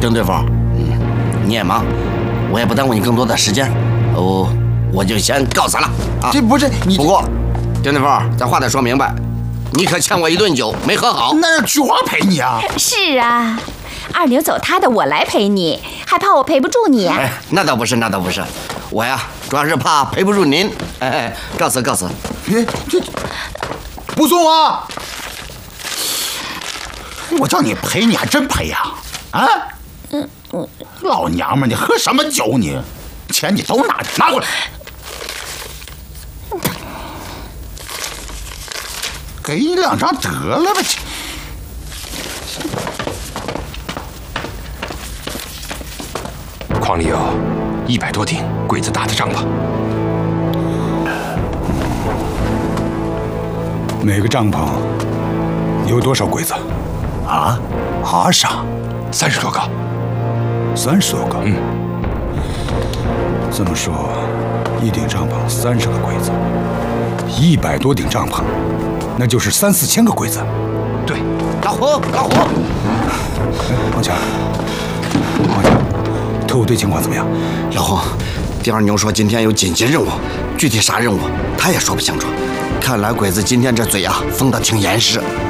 丁对付，你也忙，我也不耽误你更多的时间，我就先告辞了啊。 这不是你， 不过，丁对付，咱话得说明白，你可欠我一顿酒，没喝好。 那是菊花陪你啊。 是啊，二牛走他的，我来陪你，还怕我陪不住你啊？ 哎，那倒不是，我呀，主要是怕陪不住您。哎，告辞。 这不送啊！我叫你陪，你还真陪呀？啊？老娘们，你喝什么酒你？钱你都拿过来。给你2张得了吧。 筐里有100多顶鬼子搭的帐篷， 每个帐篷有多少鬼子？ 啊啥 ？30多个。 30多个。这么说，一顶帐篷30个鬼子，100多顶帐篷，那就是3、4千个鬼子。 对， 老胡， 王强，特务队情况怎么样？ 老胡，丁二牛说今天有紧急任务，具体啥任务他也说不清楚。看来鬼子今天这嘴啊封得挺严实。